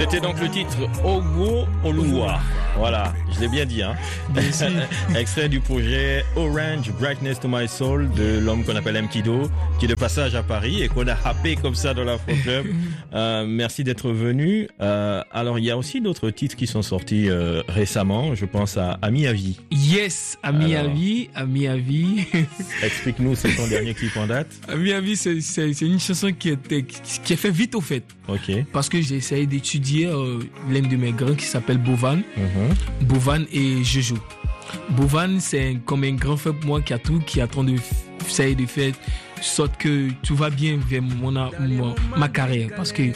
C'était donc le titre Ogo Oluwa. Voilà, je l'ai bien dit, hein. Extrait du projet Orange Brightness to My Soul de l'homme qu'on appelle M. Kido, qui est de passage à Paris et qu'on a happé comme ça dans l'Afro Club. Merci d'être venu. Alors, il y a aussi d'autres titres qui sont sortis récemment. Je pense à Ami à vie. Yes, Ami à vie. Explique-nous, c'est ton dernier clip en date. Ami à vie, c'est une chanson qui est fait vite au fait. Ok. Parce que j'ai essayé d'étudier l'un de mes grands qui s'appelle Bovan. Bovan et Jojo. Bovan, c'est comme un grand frère pour moi qui est en train de essayer de faire sorte que tout va bien vers ma carrière parce que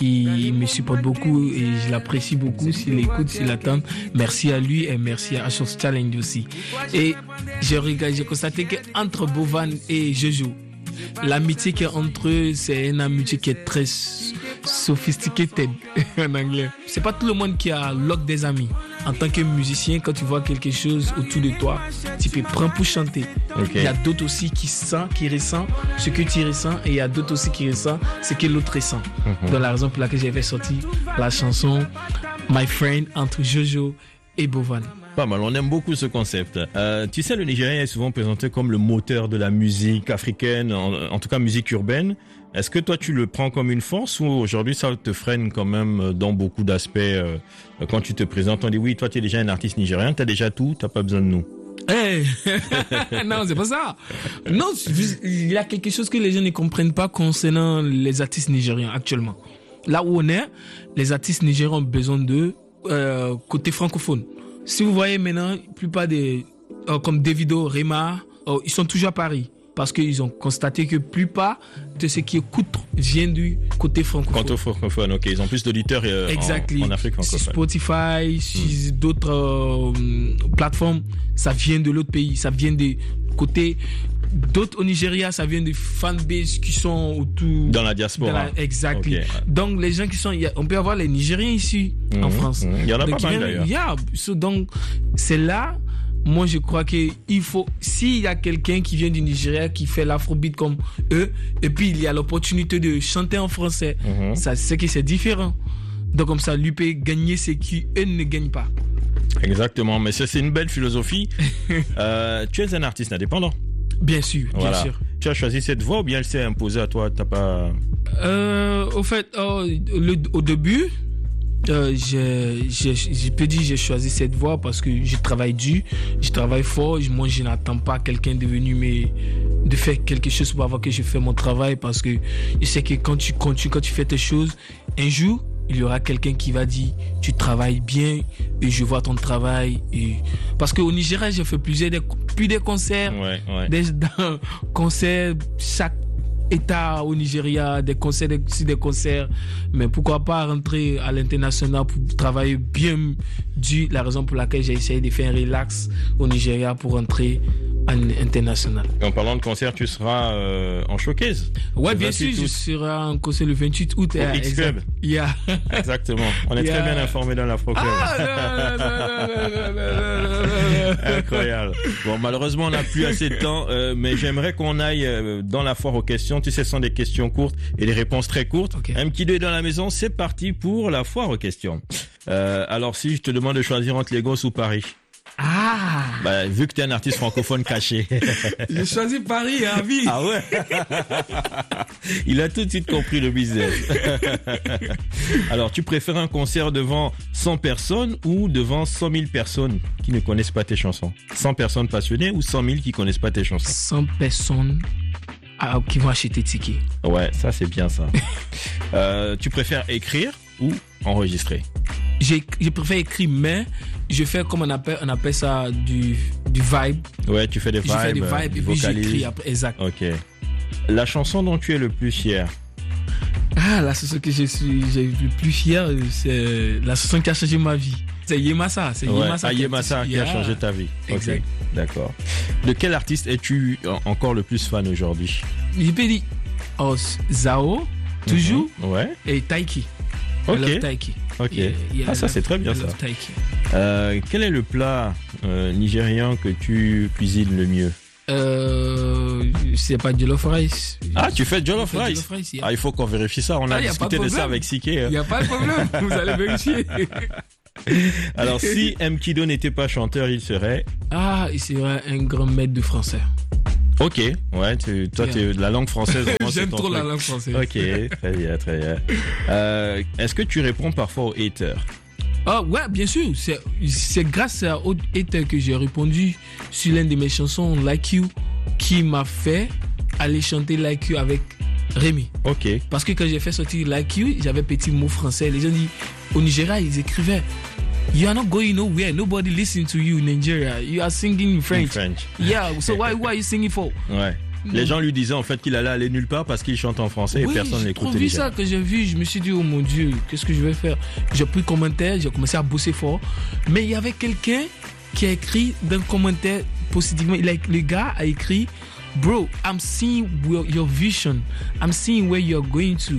il me supporte beaucoup et je l'apprécie beaucoup. S'il écoute, s'il attend, merci à lui et merci à Ashos Challenge aussi. Et j'ai constaté qu'entre Bovan et Jojo, l'amitié qui est entre eux, c'est une amitié qui est très sophisticated en anglais. C'est pas tout le monde qui a l'oc des amis. En tant que musicien, quand tu vois quelque chose autour de toi, tu peux prendre pour chanter. Okay. Il y a d'autres aussi qui ressentent ce que tu ressens et il y a d'autres aussi qui ressentent ce que l'autre ressent. Dans la raison pour laquelle j'avais sorti la chanson My Friend entre Jojo et Bovan. Pas mal, on aime beaucoup ce concept. Tu sais, le Nigérien est souvent présenté comme le moteur de la musique africaine, en tout cas musique urbaine. Est-ce que toi tu le prends comme une force ou aujourd'hui ça te freine quand même dans beaucoup d'aspects quand tu te présentes, on dit oui, toi tu es déjà un artiste nigérien, t'as déjà tout, t'as pas besoin de nous. Hey. Non, c'est pas ça. Non, il y a quelque chose que les gens ne comprennent pas concernant les artistes nigériens actuellement. Là où on est, les artistes nigériens ont besoin de côté francophone. Si vous voyez maintenant, la plupart des comme Davido, Rema, ils sont toujours à Paris. Parce qu'ils ont constaté que la plupart de ceux qui écoutent viennent du côté francophone. Côté francophone, ok. Ils ont plus d'auditeurs en Afrique francophone. Spotify, d'autres plateformes, ça vient de l'autre pays. Ça vient des côtés d'autres au Nigeria, ça vient des fanbases qui sont autour. Dans la diaspora. Exactement. Okay. Donc, les gens qui sont. On peut avoir les Nigériens ici, en France. Il y en a donc, pas mal d'ailleurs. Donc, c'est là. Moi, je crois qu'il faut, s'il y a quelqu'un qui vient du Nigeria, qui fait l'afrobeat comme eux, et puis il y a l'opportunité de chanter en français, ça, c'est que c'est différent. Donc, comme ça, lui peut gagner ce qu'eux ne gagnent pas. Exactement, mais ça, c'est une belle philosophie. Tu es un artiste indépendant. Bien sûr, voilà. Bien sûr. Tu as choisi cette voie ou bien elle s'est imposée à toi? T'as pas... Au fait, au début, je peux dire j'ai choisi cette voie parce que je travaille dur, je travaille fort. Moi, je n'attends pas quelqu'un de venir de faire quelque chose pour avoir que je fais mon travail parce que je sais que quand tu fais tes choses, un jour, il y aura quelqu'un qui va dire tu travailles bien et je vois ton travail. Parce qu'au Nigeria, j'ai fait plus des concerts, des concerts chaque État au Nigeria, des concerts, mais pourquoi pas rentrer à l'international pour travailler bien dur, la raison pour laquelle j'ai essayé de faire un relax au Nigeria pour rentrer à l'international. En parlant de concert, tu seras en showcase? Ouais, bien sûr, je serai en concert le 28 août. Au X-Club. Yeah. Exactement. On est très bien informés dans l'Afro Club. Incroyable. Bon, malheureusement, on n'a plus assez de temps, mais j'aimerais qu'on aille dans la foire aux questions. Tu sais, ce sont des questions courtes et des réponses très courtes. Okay. M. Kido est dans la maison, c'est parti pour la foire aux questions. Alors, si je te demande de choisir entre Lagos ou Paris? Vu que tu es un artiste francophone caché. J'ai choisi Paris à vie. Ah ouais. Il a tout de suite compris le business. Alors, tu préfères un concert devant 100 personnes ou devant 100 000 personnes qui ne connaissent pas tes chansons? 100 personnes passionnées ou 100 000 qui connaissent pas tes chansons? 100 personnes qui vont acheter ticket. Ouais, ça c'est bien ça. Tu préfères écrire ou enregistrer? Je préfère écrire, mais je fais comme on appelle ça du vibe. Ouais, tu fais des vibes. Je fais des vibes et puis j'écris après. Exact. Ok. La chanson dont tu es le plus fier? La chanson que j'ai le plus fier, c'est la chanson qui a changé ma vie. C'est Yemasa. C'est Yemasa qui a changé ta vie. Exact. Okay. D'accord. De quel artiste es-tu encore le plus fan aujourd'hui? Je peux dire Zao, toujours, et Taiki. Ok. I love Taiki. Ok. Ça c'est très bien ça. Quel est le plat nigérian que tu cuisines le mieux? C'est pas Jollof Rice. Ah, tu fais Jollof Rice? Jollof Rice, Ah, il faut qu'on vérifie ça. On a discuté de ça avec Siké. Il n'y a pas de problème. Vous allez vérifier. Alors, si M. Kido n'était pas chanteur, il serait... Ah, il serait un grand maître de français. Ok, ouais, toi, la langue française. J'aime trop la langue française. Ok, très bien, très bien. Est-ce que tu réponds parfois aux haters? Ah ouais, bien sûr. C'est grâce aux haters que j'ai répondu sur l'une de mes chansons, Like You, qui m'a fait aller chanter Like You avec Rémi. Ok. Parce que quand j'ai fait sortir Like You, j'avais petit mot français. Les gens disent, au Nigeria, ils écrivaient, "You are not going nowhere. Nobody listens to you in Nigeria. You are singing in French." Yeah, so why are you singing for? Ouais. Les gens lui disaient en fait qu'il allait aller nulle part parce qu'il chante en français et personne l'écoutait. J'ai vu ça que j'ai vu, je me suis dit oh mon Dieu, qu'est-ce que je vais faire? J'ai pris commentaire, j'ai commencé à bosser fort, mais il y avait quelqu'un qui a écrit dans le commentaire positivement. Le gars a écrit, "Bro, I'm seeing your vision. I'm seeing where you're going to.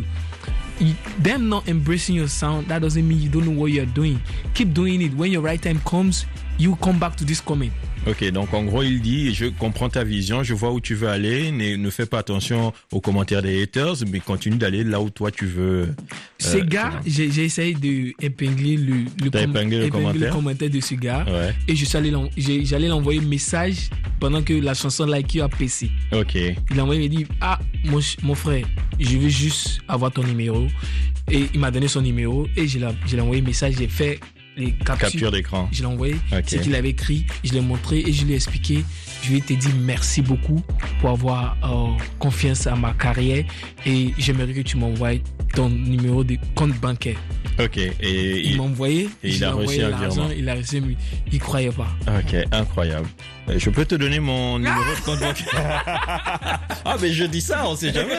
Them not embracing your sound, that doesn't mean you don't know what you're doing. Keep doing it. When your right time comes, you come back to this comment." Ok, donc en gros il dit, je comprends ta vision, je vois où tu veux aller, ne fais pas attention aux commentaires des haters, mais continue d'aller là où toi tu veux. Ce gars, j'ai essayé d'épingler le commentaire de ce gars, ouais. Et j'allais l'envoyer un message pendant que la chanson Like You a PC. Ok. Il a envoyé, il m'a dit, ah mon frère, je veux juste avoir ton numéro, et il m'a donné son numéro et je l'ai envoyé un message, j'ai fait les captures d'écran. Je l'ai envoyé, okay. Ce qu'il avait écrit, je l'ai montré et je lui ai expliqué. Je lui ai dit merci beaucoup pour avoir confiance à ma carrière et j'aimerais que tu m'envoies ton numéro de compte bancaire. Ok. Et il m'a envoyé. Et il a reçu un virement. Il a reçu, il croyait pas. Ok, incroyable. Je peux te donner mon numéro de compte bancaire? Ah, mais je dis ça, on sait jamais.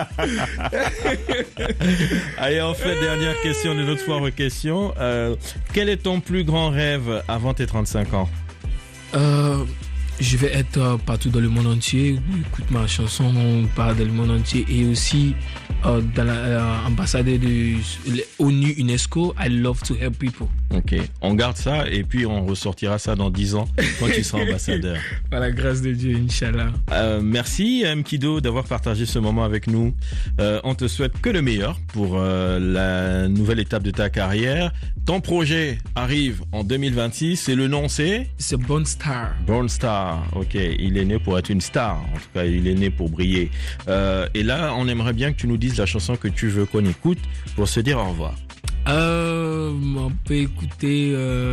Allez, on fait dernière question de notre foire aux questions. Quel est ton plus grand rêve avant tes 35 ans? Je vais être partout dans le monde entier. Écoute ma chanson, on part dans le monde entier et aussi dans l'ambassadeur de l'ONU UNESCO. I love to help people. Ok, on garde ça et puis on ressortira ça dans 10 ans quand tu seras ambassadeur. Par la grâce de Dieu, Inch'Allah. Merci M. Kido d'avoir partagé ce moment avec nous. On te souhaite que le meilleur pour la nouvelle étape de ta carrière. Ton projet arrive en 2026 et le nom c'est Born Star. Born Star, ok. Il est né pour être une star. En tout cas, il est né pour briller. Et là, on aimerait bien que tu nous dises la chanson que tu veux qu'on écoute pour se dire au revoir. On peut écouter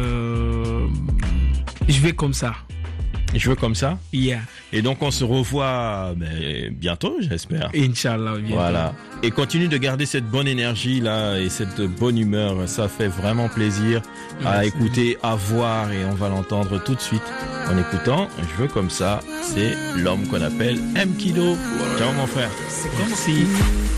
Je vais comme ça. Je veux comme ça? Yeah. Et donc on se revoit bientôt, j'espère. Inch'Allah, bientôt. Voilà. Et continue de garder cette bonne énergie là et cette bonne humeur. Ça fait vraiment plaisir à écouter, à voir et on va l'entendre tout de suite en écoutant. Je veux comme ça. C'est l'homme qu'on appelle M. Kido. Ciao mon frère. C'est comme si...